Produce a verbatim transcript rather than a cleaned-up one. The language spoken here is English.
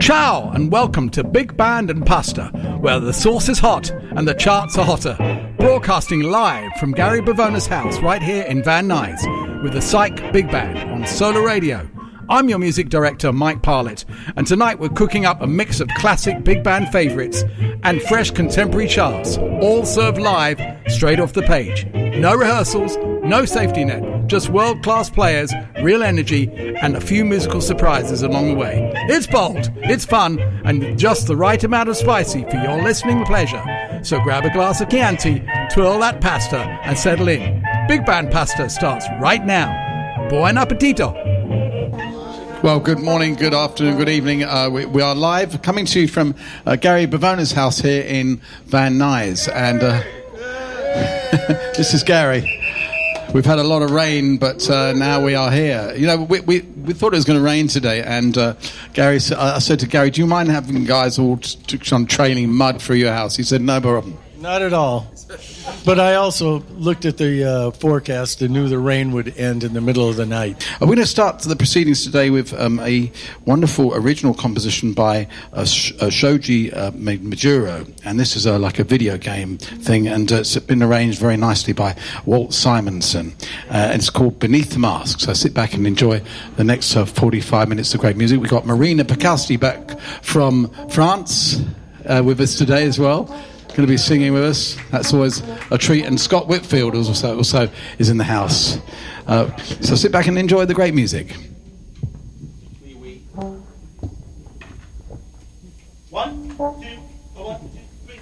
Ciao and welcome to Big Band and Pasta, where the sauce is hot and the charts are hotter. Broadcasting live from Gary Bavona's house right here in Van Nuys with the Psych Big Band on Solar Radio. I'm your music director, Mike Parlett, and tonight we're cooking up a mix of classic big band favourites and fresh contemporary charts, all served live straight off the page. No rehearsals, no safety net, just world-class players, real energy, and a few musical surprises along the way. It's bold, it's fun, and just the right amount of spicy for your listening pleasure. So grab a glass of Chianti, twirl that pasta, and settle in. Big Band Pasta starts right now. Buon appetito! Well, good morning, good afternoon, good evening. Uh, we, we are live, coming to you from uh, Gary Bavona's house here in Van Nuys. And uh, this is Gary. We've had a lot of rain, but uh, now we are here. You know, we we, we thought it was going to rain today, and uh, Gary, I said to Gary, do you mind having guys all t- t- on training mud through your house? He said, no problem. Not at all. But I also looked at the uh, forecast and knew the rain would end in the middle of the night. We're going to start the proceedings today with um, a wonderful original composition by uh, Sh- uh, Shoji uh, Majuro, and this is uh, like a video game thing, and uh, it's been arranged very nicely by Walt Simonson, uh, and it's called Beneath the Mask. So sit back and enjoy the next uh, forty-five minutes of great music. We've got Marina Pekowski back from France uh, with us today as well. Going to be singing with us. That's always a treat. And Scott Whitfield also, also is in the house. Uh, so sit back and enjoy the great music. One, two.